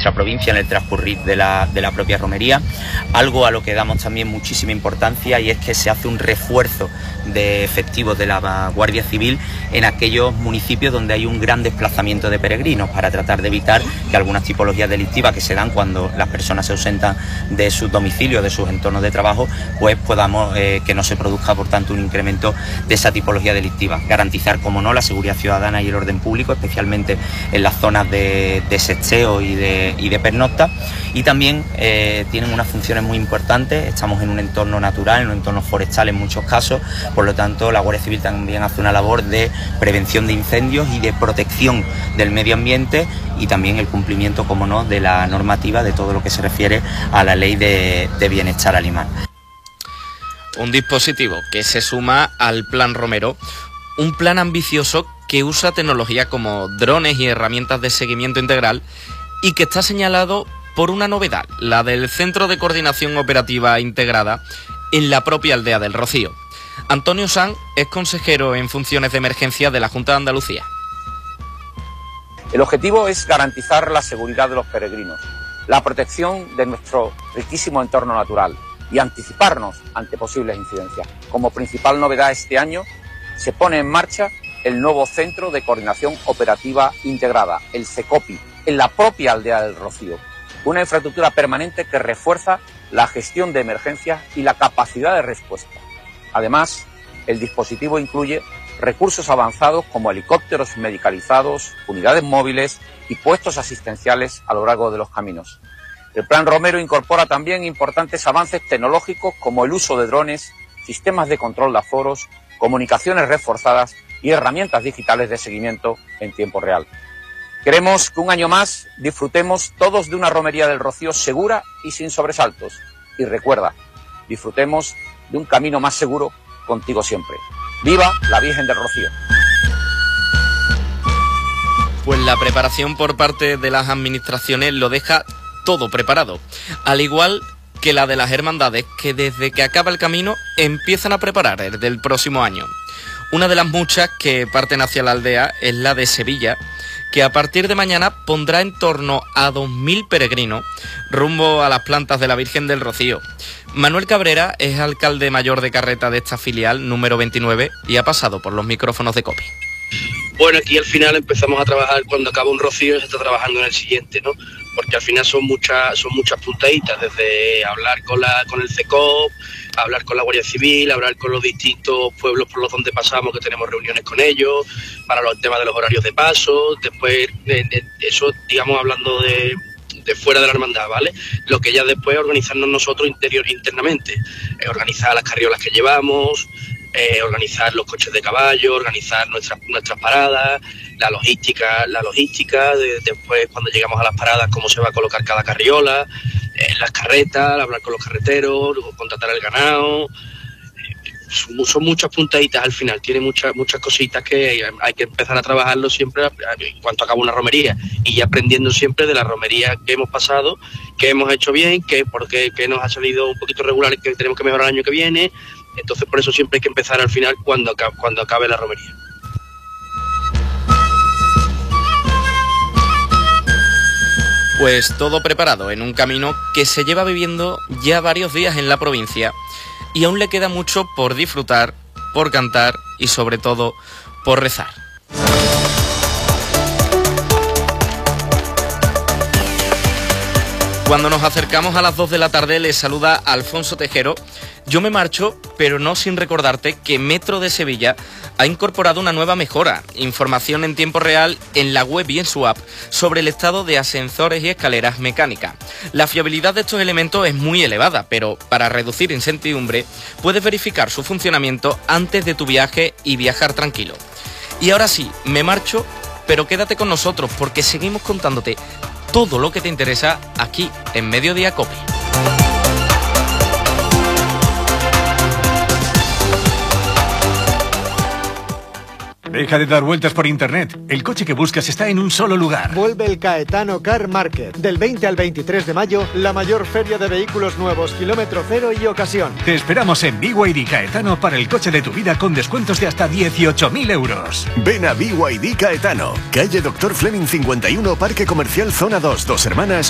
nuestra provincia en el transcurrir de la propia romería. Algo a lo que damos también muchísima importancia, y es que se hace un refuerzo de efectivos de la Guardia Civil en aquellos municipios donde hay un gran desplazamiento de peregrinos, para tratar de evitar que algunas tipologías delictivas que se dan cuando las personas se ausentan de sus domicilios, de sus entornos de trabajo, pues podamos que no se produzca por tanto un incremento de esa tipología delictiva. Garantizar, como no, la seguridad ciudadana y el orden público, especialmente en las zonas de sexteo y de pernocta. Y también tienen unas funciones muy importantes. Estamos en un entorno natural, en un entorno forestal en muchos casos, por lo tanto la Guardia Civil también hace una labor de prevención de incendios y de protección del medio ambiente, y también el cumplimiento, como no, de la normativa de todo lo que se refiere a la ley de bienestar animal. Un dispositivo que se suma al Plan Romero, un plan ambicioso que usa tecnología como drones y herramientas de seguimiento integral, y que está señalado por una novedad, la del Centro de Coordinación Operativa Integrada en la propia aldea del Rocío. Antonio Sanz es consejero en funciones de emergencia de la Junta de Andalucía. El objetivo es garantizar la seguridad de los peregrinos, la protección de nuestro riquísimo entorno natural y anticiparnos ante posibles incidencias. Como principal novedad este año se pone en marcha el nuevo Centro de Coordinación Operativa Integrada, el CECOPI, en la propia aldea del Rocío. Una infraestructura permanente que refuerza la gestión de emergencias y la capacidad de respuesta. Además, el dispositivo incluye recursos avanzados como helicópteros medicalizados, unidades móviles y puestos asistenciales a lo largo de los caminos. El Plan Romero incorpora también importantes avances tecnológicos como el uso de drones, sistemas de control de aforos, comunicaciones reforzadas y herramientas digitales de seguimiento en tiempo real. Queremos que un año más disfrutemos todos de una romería del Rocío segura y sin sobresaltos. Y recuerda, disfrutemos de un camino más seguro contigo siempre. ¡Viva la Virgen del Rocío! Pues la preparación por parte de las administraciones lo deja todo preparado, al igual que la de las hermandades, que desde que acaba el camino empiezan a preparar el del próximo año. Una de las muchas que parten hacia la aldea es la de Sevilla, que a partir de mañana pondrá en torno a 2.000 peregrinos rumbo a las plantas de la Virgen del Rocío. Manuel Cabrera es alcalde mayor de carreta de esta filial número 29 y ha pasado por los micrófonos de COPE. Bueno, aquí al final empezamos a trabajar cuando acaba un rocío y se está trabajando en el siguiente, ¿no? Porque al final son muchas puntaditas, desde hablar con el CECOP, hablar con la Guardia Civil, hablar con los distintos pueblos por los donde pasamos, que tenemos reuniones con ellos, para los temas de los horarios de paso, después eso, digamos, hablando de fuera de la hermandad, ¿vale? Lo que ya después organizarnos nosotros internamente, organizar las carriolas que llevamos, organizar los coches de caballo, organizar nuestras paradas, la logística después cuando llegamos a las paradas, cómo se va a colocar cada carriola, las carretas, hablar con los carreteros, contratar el ganado. Son muchas puntaditas al final, tiene muchas cositas que hay que empezar a trabajarlo siempre en cuanto acaba una romería, y ya aprendiendo siempre de la romería que hemos pasado, que hemos hecho bien, que nos ha salido un poquito regular, que tenemos que mejorar el año que viene. Entonces por eso siempre hay que empezar al final cuando acabe la romería. Pues todo preparado en un camino que se lleva viviendo ya varios días en la provincia, y aún le queda mucho por disfrutar, por cantar y sobre todo por rezar. Cuando nos acercamos a las 2 de la tarde les saluda Alfonso Tejero. Yo me marcho, pero no sin recordarte que Metro de Sevilla ha incorporado una nueva mejora, información en tiempo real en la web y en su app sobre el estado de ascensores y escaleras mecánicas. La fiabilidad de estos elementos es muy elevada, pero para reducir incertidumbre puedes verificar su funcionamiento antes de tu viaje y viajar tranquilo. Y ahora sí, me marcho, pero quédate con nosotros porque seguimos contándote todo lo que te interesa aquí en Mediodía Cope. Deja de dar vueltas por internet. El coche que buscas está en un solo lugar. Vuelve el Caetano Car Market. Del 20 al 23 de mayo, la mayor feria de vehículos nuevos, kilómetro cero y ocasión. Te esperamos en BYD Caetano para el coche de tu vida con descuentos de hasta 18.000 euros. Ven a BYD Caetano, calle Dr. Fleming 51, Parque Comercial Zona 2, Dos Hermanas,